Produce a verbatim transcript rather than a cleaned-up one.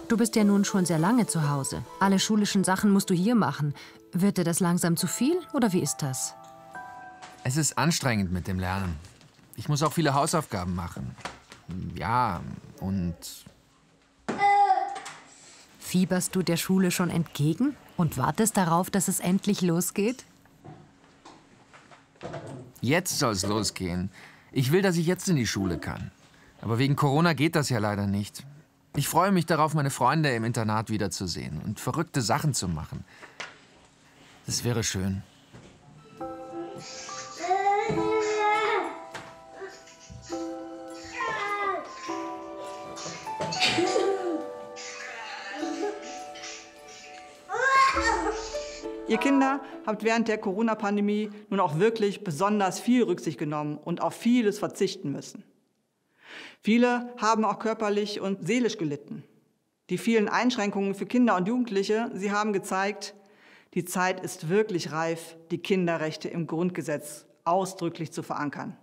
Du bist ja nun schon sehr lange zu Hause. Alle schulischen Sachen musst du hier machen. Wird dir das langsam zu viel oder wie ist das? Es ist anstrengend mit dem Lernen. Ich muss auch viele Hausaufgaben machen. Ja, und... Fieberst du der Schule schon entgegen und wartest darauf, dass es endlich losgeht? Jetzt soll es losgehen. Ich will, dass ich jetzt in die Schule kann. Aber wegen Corona geht das ja leider nicht. Ich freue mich darauf, meine Freunde im Internat wiederzusehen und verrückte Sachen zu machen. Das wäre schön. Ihr Kinder habt während der Corona-Pandemie nun auch wirklich besonders viel Rücksicht genommen und auf vieles verzichten müssen. Viele haben auch körperlich und seelisch gelitten. Die vielen Einschränkungen für Kinder und Jugendliche, sie haben gezeigt, die Zeit ist wirklich reif, die Kinderrechte im Grundgesetz ausdrücklich zu verankern.